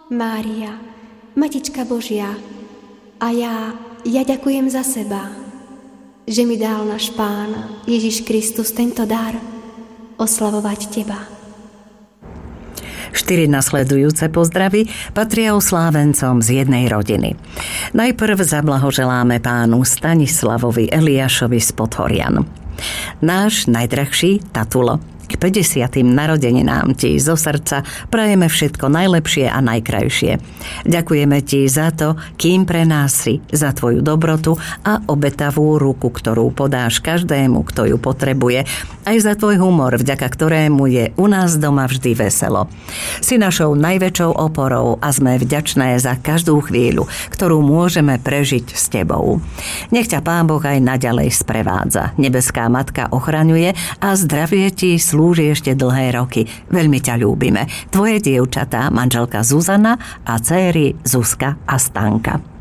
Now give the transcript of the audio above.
Mária, Matička Božia, a ja ďakujem za seba, že mi dal náš Pán Ježiš Kristus tento dar oslavovať Teba. 4 nasledujúce pozdravy patria oslávencom z jednej rodiny. Najprv zablahoželáme pánu Stanislavovi Eliášovi z Podhorian. Náš najdrahší tatulo, k 50. narodeninám ti zo srdca prajeme všetko najlepšie a najkrajšie. Ďakujeme ti za to, kým pre nás si, za tvoju dobrotu a obetavú ruku, ktorú podáš každému, kto ju potrebuje, aj za tvoj humor, vďaka ktorému je u nás doma vždy veselo. Si našou najväčšou oporou a sme vďačné za každú chvíľu, ktorú môžeme prežiť s tebou. Nech ťa Pán Boh aj naďalej sprevádza. Nebeská Matka ochraňuje a zdravie ti slúži ešte dlhé roky. Veľmi ťa ľúbime. Tvoje dievčatá, manželka Zuzana a dcéry Zuzka a Stanka.